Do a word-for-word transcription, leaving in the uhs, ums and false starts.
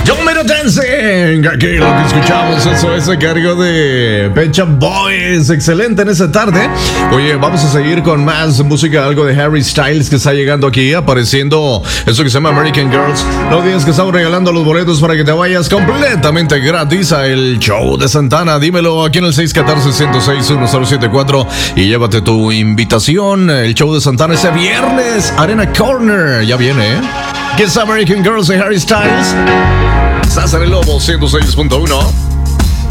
Yo Mero Dancing, aquí lo que escuchamos, eso es a cargo de Pet Shop Boys. Excelente en esta tarde. Oye, vamos a seguir con más música, algo de Harry Styles que está llegando aquí, apareciendo eso que se llama American Girls. No digas que estamos regalando los boletos para que te vayas completamente gratis a el show de Santana. Dímelo aquí en el seis uno cuatro, uno cero seis, uno cero siete cuatro y llévate tu invitación. El show de Santana ese viernes, Arena Corner, ya viene, ¿eh? Aquí es American Girls de Harry Styles. Estás en el Lobo ciento seis punto uno.